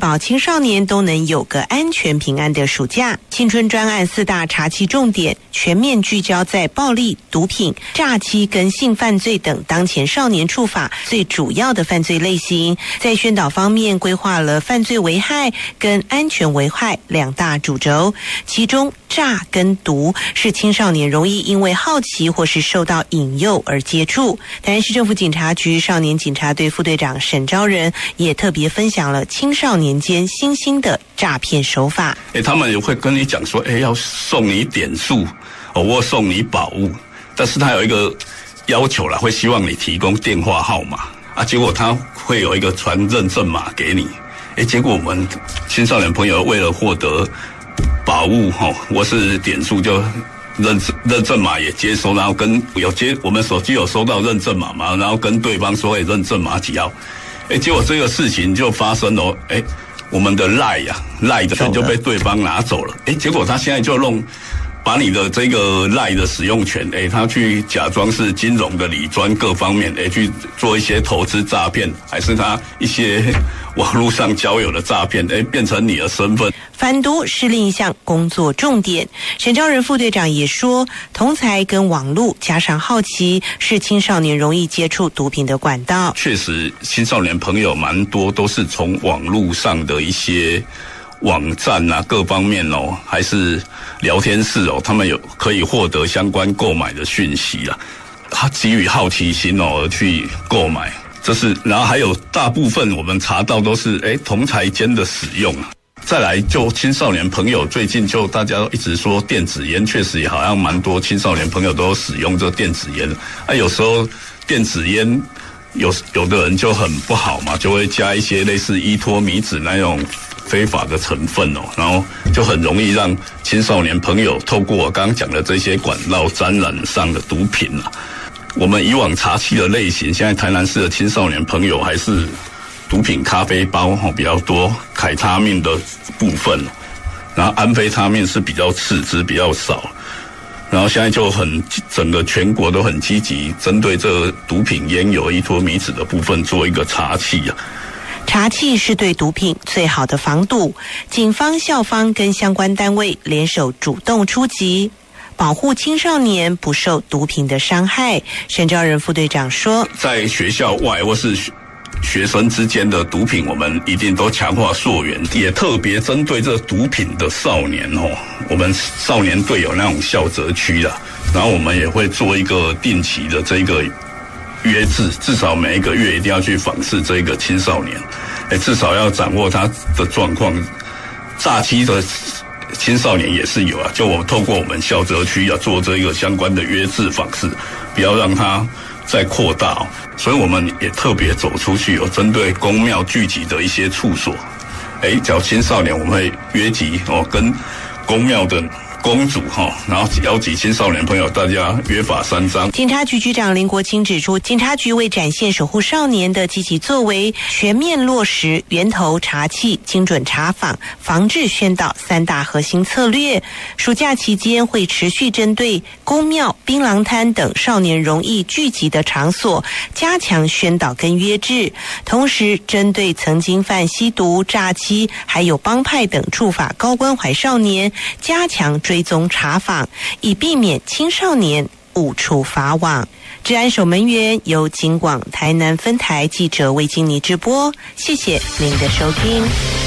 保青少年都能有个安全平安的暑假。青春专案4大查缉重点全面聚焦在暴力、毒品、诈欺跟性犯罪等当前少年触法最主要的犯罪类型。在宣导方面规划了犯罪危害跟安全危害2大主轴，其中诈跟毒是青少年容易因为好奇或是受到引诱而接触。台南市政府警察局少年警察队副队长沈昭仁也特别分享了青少年间新兴的诈骗手法。 他们也会跟你讲说，要送你点数，或送你宝物，但是他有一个要求啦，会希望你提供电话号码结果他会有一个传认证码给你，结果我们青少年朋友为了获得宝物或是点数，就认证码也接收，然后我们手机有收到认证码嘛，然后跟对方说认证码几号，结果这个事情就发生了，我们的赖的就被对方拿走了，结果他现在就把你的这个赖的使用权，他去假装是金融的理专各方面，去做一些投资诈骗，还是他一些网络上交友的诈骗，变成你的身份。 反毒是另一项工作重点。沈昭仁副队长也说，同侪跟网络加上好奇是青少年容易接触毒品的管道。 确实，青少年朋友蛮多都是从网络上的一些网站各方面还是聊天室他们可以获得相关购买的讯息他基于好奇心而去购买，然后还有大部分我们查到都是同侪间的使用再来就青少年朋友最近就大家都一直说电子烟，确实也好像蛮多青少年朋友都有使用这电子烟有时候电子烟有的人就很不好嘛，就会加一些类似依托米酯那种非法的成分然后就很容易让青少年朋友透过我刚刚讲的这些管道沾染上的毒品我们以往查缉的类型，现在台南市的青少年朋友还是毒品咖啡包比较多，凯他命的部分，然后安非他命是比较次之，比较少。然后现在就整个全国都很积极针对这个毒品烟油依托米酯的部分做一个查缉查缉是对毒品最好的防堵，警方、校方跟相关单位联手主动出击，保护青少年不受毒品的伤害。沈昭仁副队长说， 在学校外或是学生之间的毒品，我们一定都强化溯源，也特别针对这毒品的少年我们少年队有那种校责区然后我们也会做一个定期的这个约制，至少每一个月一定要去访视这个青少年，至少要掌握他的状况。诈欺的青少年也是有就我透过我们校责区要做这个相关的约制访视，不要让他再扩大所以我们也特别走出去，有针对公庙聚集的一些处所，只要青少年我们会约集跟公庙的公主然后邀集青少年朋友，大家约法三章。 警察局局长林国清指出，警察局为展现守护少年的积极作为，全面落实源头查缉、精准查访、防治宣导3大核心策略。暑假期间会持续针对公庙、槟榔摊等少年容易聚集的场所加强宣导跟约制，同时针对曾经犯吸毒、诈欺还有帮派等触法高关怀少年加强追踪查访，以避免青少年误触法网。治安守门员由警广台南分台记者魏金妮直播，谢谢您的收听。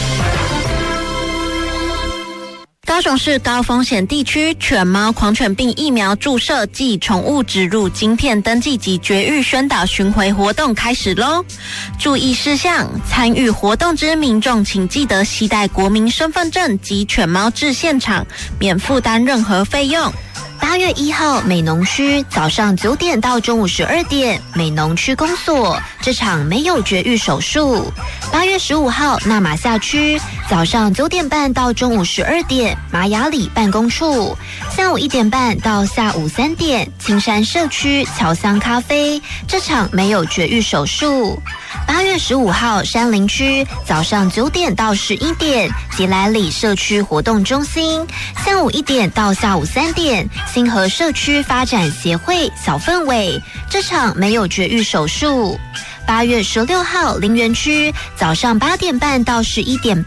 高雄市高风险地区犬猫狂犬病疫苗注射暨宠物植入晶片登记及绝育宣导巡回活动开始咯！注意事项：参与活动之民众请记得携带国民身份证及犬猫至现场，免负担任何费用。 8月1号，美浓区早上9点到中午12点，美浓区公所这场没有绝育手术。8月15号，那玛夏区早上9点半到中午12点，玛雅里办公处；下午1点半到下午3点，青山社区侨香咖啡这场没有绝育手术。8月15号，山林区早上9点到11点，吉来里社区活动中心；下午1点到下午3点，新河社区发展协会小氛围这场没有绝育手术。8月16号，林园区早上8点半到11点半。